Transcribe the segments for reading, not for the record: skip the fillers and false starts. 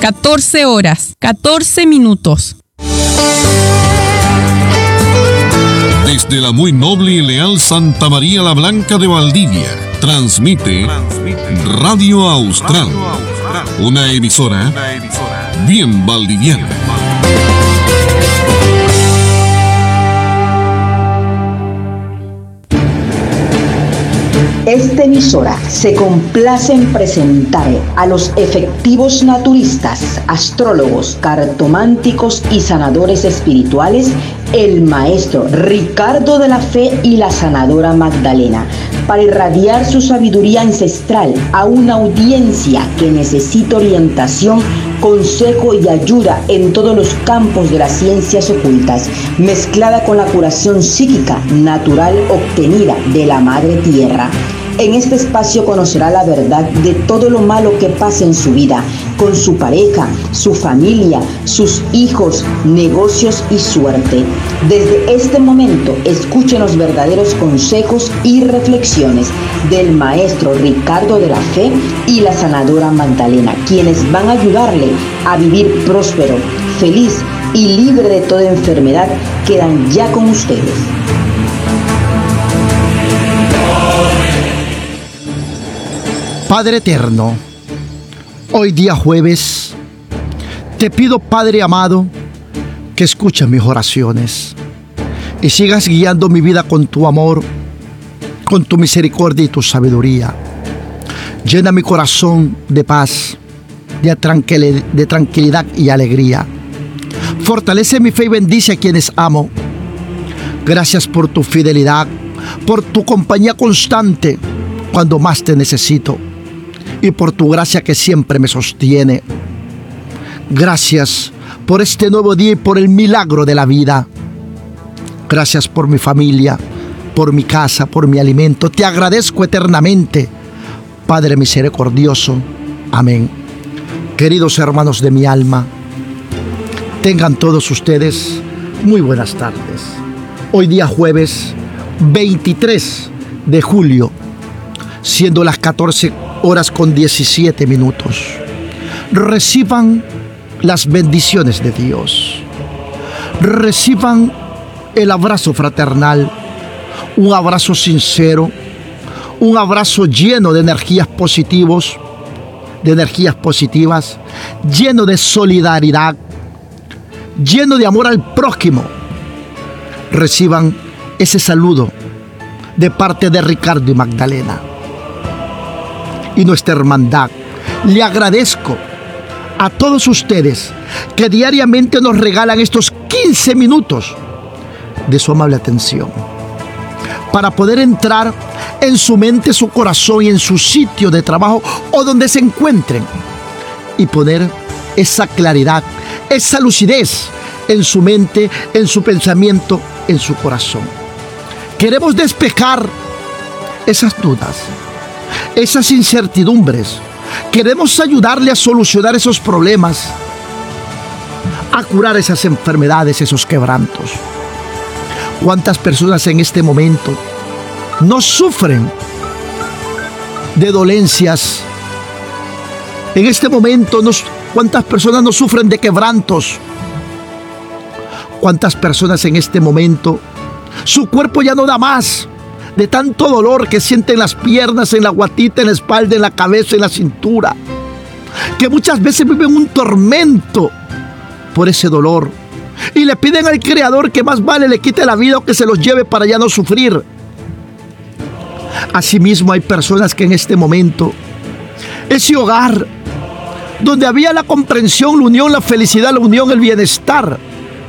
14 horas, 14 minutos. Desde la muy noble y leal Santa María la Blanca de Valdivia, transmite Radio Austral, una emisora bien valdiviana. Esta emisora se complace en presentar a los efectivos naturistas, astrólogos, cartománticos y sanadores espirituales, el maestro Ricardo de la Fe y la sanadora Magdalena, para irradiar su sabiduría ancestral a una audiencia que necesita orientación, consejo y ayuda en todos los campos de las ciencias ocultas, mezclada con la curación psíquica natural obtenida de la Madre Tierra. En este espacio conocerá la verdad de todo lo malo que pasa en su vida, con su pareja, su familia, sus hijos, negocios y suerte. Desde este momento, escuchen los verdaderos consejos y reflexiones del maestro Ricardo de la Fe y la sanadora Magdalena, quienes van a ayudarle a vivir próspero, feliz y libre de toda enfermedad. Quedan ya con ustedes. Padre eterno, hoy día jueves, te pido, Padre amado, que escuches mis oraciones y sigas guiando mi vida con tu amor, con tu misericordia y tu sabiduría. Llena mi corazón de paz, de tranquilidad y alegría. Fortalece mi fe y bendice a quienes amo. Gracias por tu fidelidad, por tu compañía constante cuando más te necesito, y por tu gracia que siempre me sostiene. Gracias por este nuevo día y por el milagro de la vida. Gracias por mi familia, por mi casa, por mi alimento. Te agradezco eternamente, Padre misericordioso. Amén. Queridos hermanos de mi alma, tengan todos ustedes muy buenas tardes. Hoy día jueves 23 de julio, siendo las 14 horas con 17 minutos. Reciban las bendiciones de Dios. Reciban el abrazo fraternal, un abrazo sincero, un abrazo lleno de energías positivas, lleno de solidaridad, lleno de amor al prójimo. Reciban ese saludo de parte de Ricardo y Magdalena y nuestra hermandad. Le agradezco a todos ustedes que diariamente nos regalan estos 15 minutos de su amable atención para poder entrar en su mente, su corazón y en su sitio de trabajo o donde se encuentren y poner esa claridad, esa lucidez en su mente, en su pensamiento, en su corazón. Queremos despejar esas dudas, esas incertidumbres. Queremos ayudarle a solucionar esos problemas, a curar esas enfermedades, esos quebrantos. ¿Cuántas personas en este momento no sufren de dolencias? En este momento, ¿cuántas personas no sufren de quebrantos? ¿Cuántas personas en este momento su cuerpo ya no da más de tanto dolor que sienten en las piernas, en la guatita, en la espalda, en la cabeza, en la cintura? Que muchas veces viven un tormento por ese dolor y le piden al Creador que más vale le quite la vida o que se los lleve para ya no sufrir. Asimismo, hay personas que en este momento, ese hogar donde había la comprensión, la unión, la felicidad, la unión, el bienestar,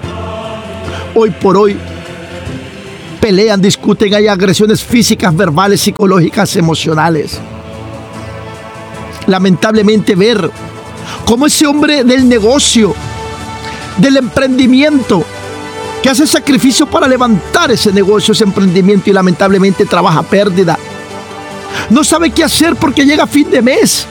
hoy por hoy pelean, discuten, hay agresiones físicas, verbales, psicológicas, emocionales. Lamentablemente ver cómo ese hombre del negocio, del emprendimiento, que hace sacrificio para levantar ese negocio, ese emprendimiento, y lamentablemente trabaja a pérdida. No sabe qué hacer porque llega a fin de mes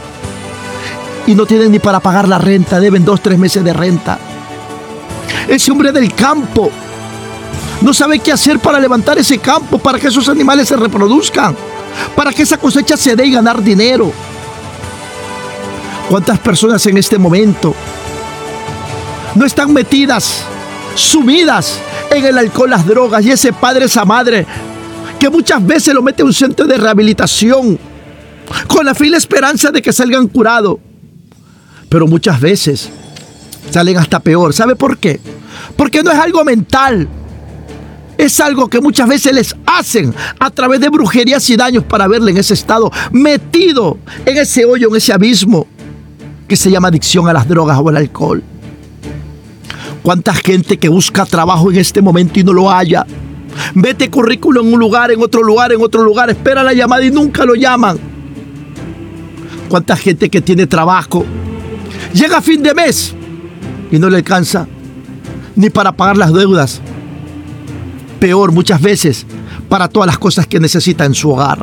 y no tienen ni para pagar la renta, deben 2-3 meses de renta. Ese hombre del campo no sabe qué hacer para levantar ese campo, para que esos animales se reproduzcan, para que esa cosecha se dé y ganar dinero. ¿Cuántas personas en este momento no están metidas, sumidas en el alcohol, las drogas, y ese padre, esa madre, que muchas veces lo mete a un centro de rehabilitación con la fe y la esperanza de que salgan curados? Pero muchas veces salen hasta peor. ¿Sabe por qué? Porque no es algo mental. Es algo que muchas veces les hacen a través de brujerías y daños para verle en ese estado, metido en ese hoyo, en ese abismo que se llama adicción a las drogas o al alcohol. ¿Cuánta gente que busca trabajo en este momento y no lo halla? Mete currículum en un lugar, en otro lugar, en otro lugar, espera la llamada y nunca lo llaman. ¿Cuánta gente que tiene trabajo llega a fin de mes y no le alcanza ni para pagar las deudas? Peor, muchas veces, para todas las cosas que necesita en su hogar.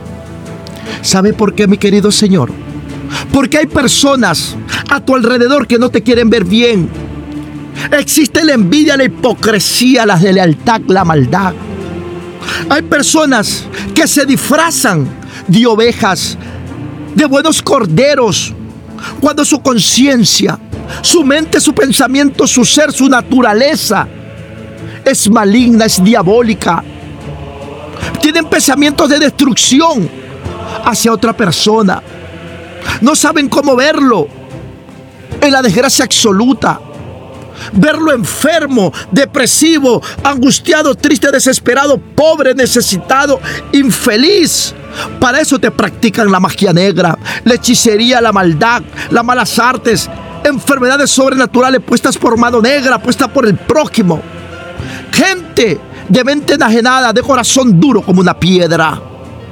¿Sabe por qué, mi querido Señor? Porque hay personas a tu alrededor que no te quieren ver bien. Existe la envidia, la hipocresía, la deslealtad, la maldad. Hay personas que se disfrazan de ovejas, de buenos corderos, cuando su conciencia, su mente, su pensamiento, su ser, su naturaleza es maligna, es diabólica. Tienen pensamientos de destrucción hacia otra persona. No saben cómo verlo en la desgracia absoluta. Verlo enfermo, depresivo, angustiado, triste, desesperado, pobre, necesitado, infeliz. Para eso te practican la magia negra, la hechicería, la maldad, las malas artes, enfermedades sobrenaturales puestas por mano negra, puestas por el prójimo. Gente de mente enajenada, de corazón duro como una piedra.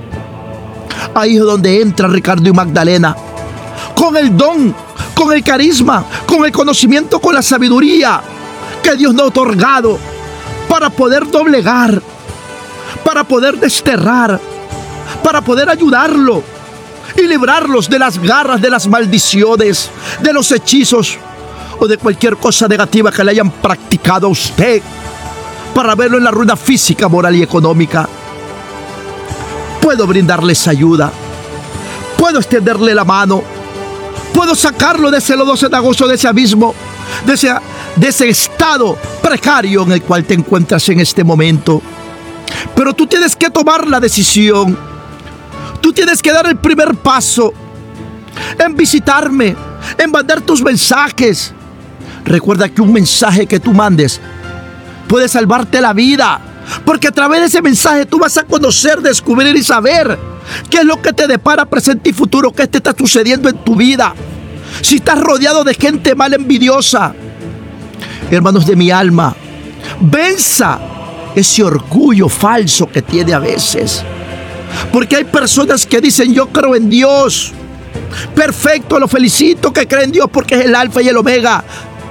Ahí es donde entra Ricardo y Magdalena, con el don, con el carisma, con el conocimiento, con la sabiduría que Dios nos ha otorgado para poder doblegar, para poder desterrar, para poder ayudarlo y librarlos de las garras, de las maldiciones, de los hechizos o de cualquier cosa negativa que le hayan practicado a usted, para verlo en la ruina física, moral y económica. Puedo brindarles ayuda, puedo extenderle la mano, puedo sacarlo de ese lodo cenagoso, de ese abismo, de ese estado precario en el cual te encuentras en este momento. Pero tú tienes que tomar la decisión. Tú tienes que dar el primer paso en visitarme, en mandar tus mensajes. Recuerda que un mensaje que tú mandes puede salvarte la vida, porque a través de ese mensaje tú vas a conocer, descubrir y saber qué es lo que te depara presente y futuro, qué te está sucediendo en tu vida. Si estás rodeado de gente mal envidiosa, hermanos de mi alma, venza ese orgullo falso que tiene a veces. Porque hay personas que dicen: yo creo en Dios. Perfecto, lo felicito que cree en Dios, porque es el alfa y el omega.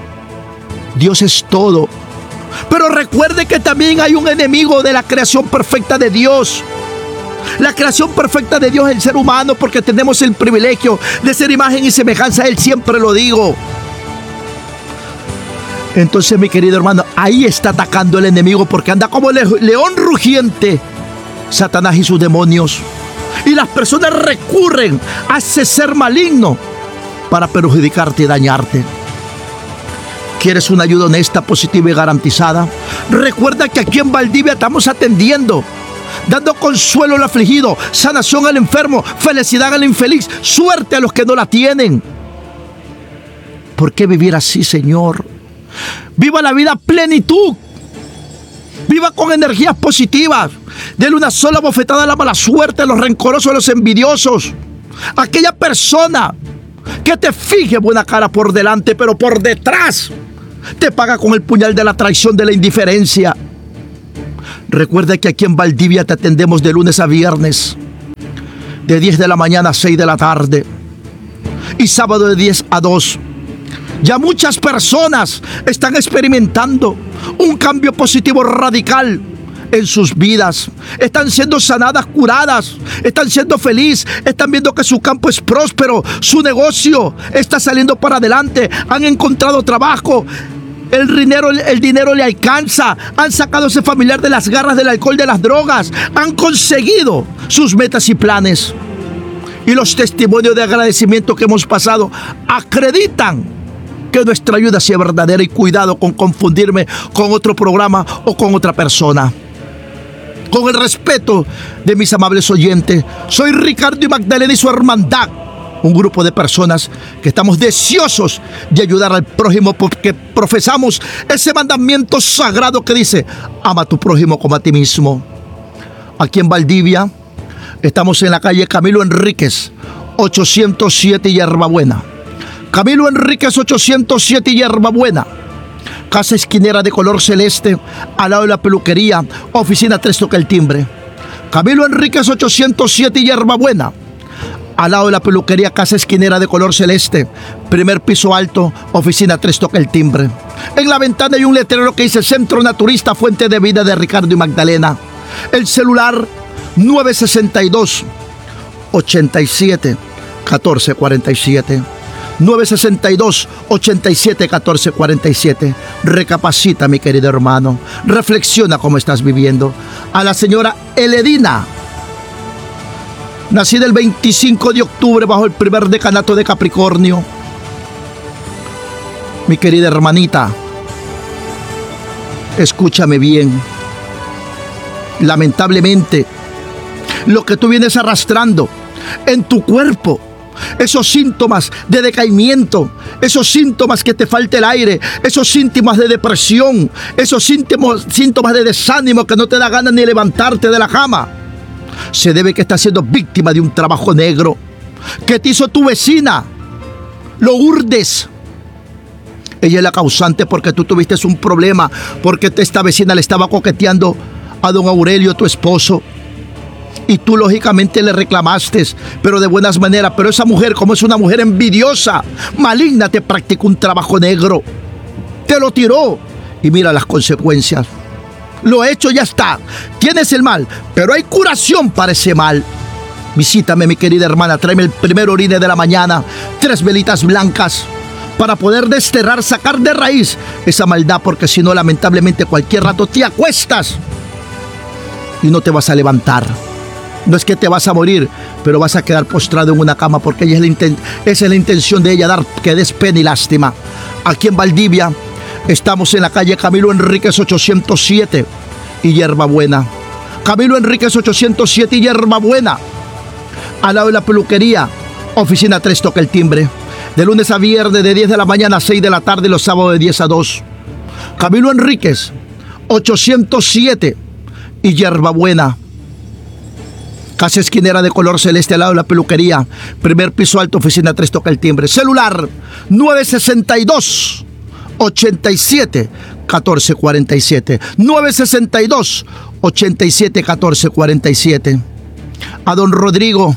Dios es todo. Pero recuerde que también hay un enemigo de la creación perfecta de Dios. La creación perfecta de Dios es el ser humano, porque tenemos el privilegio de ser imagen y semejanza a Él, siempre lo digo. Entonces, mi querido hermano, ahí está atacando el enemigo, porque anda como león rugiente, Satanás y sus demonios. Y las personas recurren a ese ser maligno para perjudicarte y dañarte. ¿Quieres una ayuda honesta, positiva y garantizada? Recuerda que aquí en Valdivia estamos atendiendo, dando consuelo al afligido, sanación al enfermo, felicidad al infeliz, suerte a los que no la tienen. ¿Por qué vivir así, Señor? Viva la vida a plenitud. Viva con energías positivas. Dele una sola bofetada a la mala suerte, a los rencorosos, a los envidiosos. Aquella persona que te fije buena cara por delante, pero por detrás te paga con el puñal de la traición, de la indiferencia. Recuerda que aquí en Valdivia te atendemos de lunes a viernes, de 10 de la mañana a 6 de la tarde, y sábado de 10 a 2. Ya muchas personas están experimentando un cambio positivo radical en sus vidas. Están siendo sanadas, curadas, están siendo felices, están viendo que su campo es próspero, su negocio está saliendo para adelante, han encontrado trabajo, el dinero le alcanza, han sacado a ese familiar de las garras del alcohol, de las drogas, han conseguido sus metas y planes. y los testimonios de agradecimiento que hemos pasado acreditan que nuestra ayuda sea verdadera, y cuidado con confundirme con otro programa o con otra persona. Con el respeto de mis amables oyentes, soy Ricardo y Magdalena y su hermandad, un grupo de personas que estamos deseosos de ayudar al prójimo, porque profesamos ese mandamiento sagrado que dice: ama a tu prójimo como a ti mismo. Aquí en Valdivia estamos en la calle Camilo Enríquez 807 Hierbabuena. Camilo Enríquez 807 Hierbabuena. Casa esquinera de color celeste, al lado de la peluquería, oficina 3, toca el timbre. Camilo Enríquez 807 Hierbabuena, al lado de la peluquería, casa esquinera de color celeste, primer piso alto, oficina 3, toca el timbre. En la ventana hay un letrero que dice: Centro Naturista Fuente de Vida de Ricardo y Magdalena. El celular 962 87 14 47. 962 87 14 47. Recapacita, mi querido hermano. Reflexiona cómo estás viviendo. A la señora Eledina, nacida el 25 de octubre bajo el primer decanato de Capricornio. Mi querida hermanita, escúchame bien. Lamentablemente, lo que tú vienes arrastrando en tu cuerpo, esos síntomas de decaimiento, esos síntomas que te falta el aire, esos síntomas de depresión, esos síntomas de desánimo que no te da ganas ni levantarte de la cama, se debe que estás siendo víctima de un trabajo negro que te hizo tu vecina, Lourdes. Ella es la causante porque tú tuviste un problema, porque esta vecina le estaba coqueteando a don Aurelio, tu esposo, y tú lógicamente le reclamaste, pero de buenas maneras. Pero esa mujer, como es una mujer envidiosa, maligna, te practicó un trabajo negro, te lo tiró, y mira las consecuencias. Lo hecho ya está, tienes el mal, pero hay curación para ese mal. Visítame, mi querida hermana, tráeme el primer orine de la mañana, 3 velitas blancas, para poder desterrar, sacar de raíz esa maldad, porque si no, lamentablemente cualquier rato te acuestas y no te vas a levantar. No es que te vas a morir, pero vas a quedar postrado en una cama, porque esa es la intención de ella, dar que des pena y lástima. Aquí en Valdivia estamos en la calle Camilo Enríquez 807 y Hierbabuena. Camilo Enríquez 807 y Hierbabuena, al lado de la peluquería, oficina 3, toca el timbre. De lunes a viernes de 10 de la mañana a 6 de la tarde y los sábados de 10 a 2. Camilo Enríquez 807 y Hierbabuena. Casa esquinera de color celeste, al lado de la peluquería, primer piso alto, oficina 3, toca el timbre. Celular 962 87 14 47. 962 87 14 47. A don Rodrigo,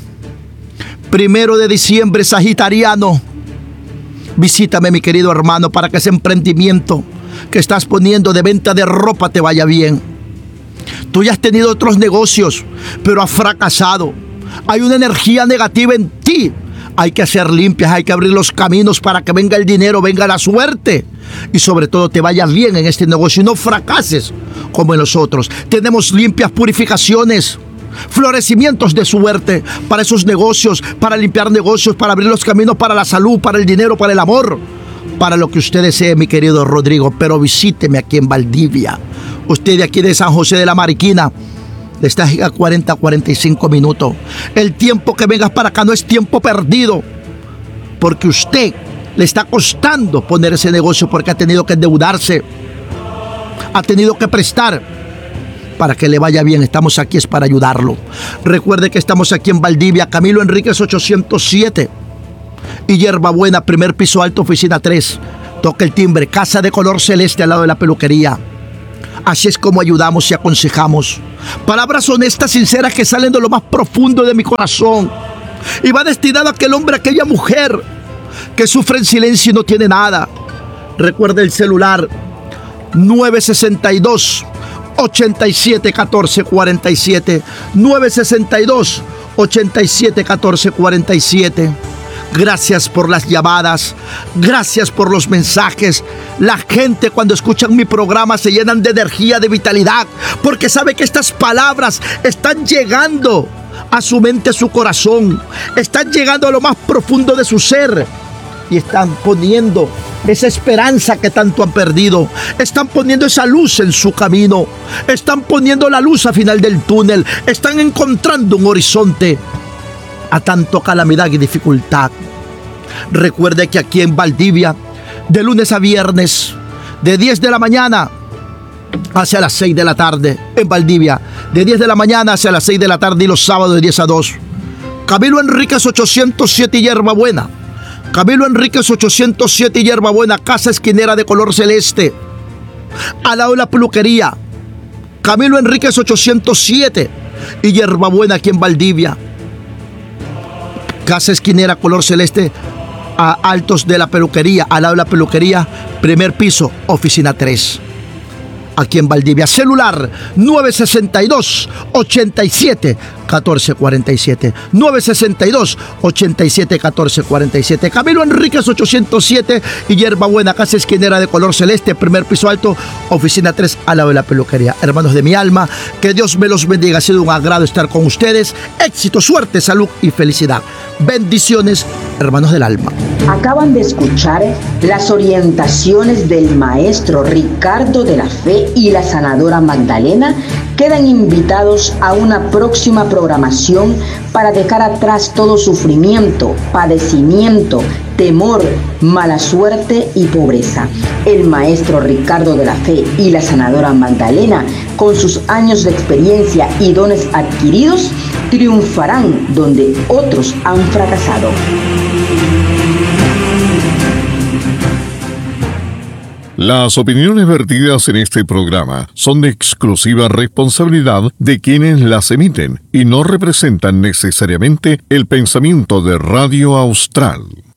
1 de diciembre, sagitariano. Visítame, mi querido hermano, para que ese emprendimiento que estás poniendo de venta de ropa te vaya bien. Tú ya has tenido otros negocios, pero has fracasado. Hay una energía negativa en ti. Hay que hacer limpias, hay que abrir los caminos para que venga el dinero, venga la suerte. Y sobre todo te vaya bien en este negocio y no fracases como en los otros. Tenemos limpias purificaciones, florecimientos de suerte para esos negocios, para limpiar negocios, para abrir los caminos para la salud, para el dinero, para el amor, para lo que usted desee, mi querido Rodrigo. Pero visíteme aquí en Valdivia. Usted de aquí de San José de la Mariquina, está a 40, 45 minutos. El tiempo que vengas para acá no es tiempo perdido, porque usted le está costando poner ese negocio, porque ha tenido que endeudarse, ha tenido que prestar para que le vaya bien. Estamos aquí es para ayudarlo. Recuerde que estamos aquí en Valdivia, Camilo Enríquez 807 y Hierbabuena, primer piso alto, oficina 3, toca el timbre, casa de color celeste, al lado de la peluquería. Así es como ayudamos y aconsejamos. Palabras honestas, sinceras, que salen de lo más profundo de mi corazón. Y va destinado a aquel hombre, a aquella mujer que sufre en silencio y no tiene nada. Recuerde el celular 962 87 14 47. 962 87 14 47. Gracias por las llamadas, gracias por los mensajes. La gente, cuando escuchan mi programa, se llenan de energía, de vitalidad, porque sabe que estas palabras están llegando a su mente, a su corazón. Están llegando a lo más profundo de su ser y están poniendo esa esperanza que tanto han perdido. Están poniendo esa luz en su camino. Están poniendo la luz al final del túnel. Están encontrando un horizonte a tanto calamidad y dificultad. Recuerde que aquí en Valdivia, de lunes a viernes, de 10 de la mañana hacia las 6 de la tarde, en Valdivia, de 10 de la mañana hacia las 6 de la tarde, y los sábados de 10 a 2. Camilo Enríquez 807 y Hierbabuena. Camilo Enríquez 807 y Hierbabuena, casa esquinera de color celeste, al lado de la peluquería. Camilo Enríquez 807 y Hierbabuena, aquí en Valdivia. Casa esquinera color celeste, a altos de la peluquería, al lado de la peluquería, primer piso, oficina 3. Aquí en Valdivia. Celular 962-87-1447. 962-87-1447. Camilo Enríquez 807 y Hierbabuena, casa esquinera de color celeste, primer piso alto, oficina 3, al lado de la peluquería. Hermanos de mi alma, que Dios me los bendiga. Ha sido un agrado estar con ustedes. Éxito, suerte, salud y felicidad. Bendiciones, hermanos del alma. Acaban de escuchar las orientaciones del maestro Ricardo de la Fe y la sanadora Magdalena. Quedan invitados a una próxima programación para dejar atrás todo sufrimiento, padecimiento, temor, mala suerte y pobreza. El maestro Ricardo de la Fe y la sanadora Magdalena, con sus años de experiencia y dones adquiridos, triunfarán donde otros han fracasado. Las opiniones vertidas en este programa son de exclusiva responsabilidad de quienes las emiten y no representan necesariamente el pensamiento de Radio Austral.